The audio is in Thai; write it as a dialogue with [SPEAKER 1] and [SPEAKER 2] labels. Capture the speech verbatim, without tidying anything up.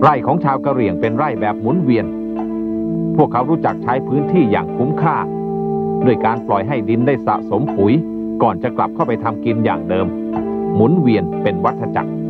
[SPEAKER 1] ไร่ของชาวกะเหรี่ยงเป็นไร่แบบหมุนเวียนพวกเขารู้จักใช้พื้นที่อย่างคุ้มค่าด้วยการปล่อยให้ดินได้สะสมปุ๋ยก่อนจะกลับเข้าไปทำกินอย่างเดิมหมุนเวียนเป็นวัฏจักร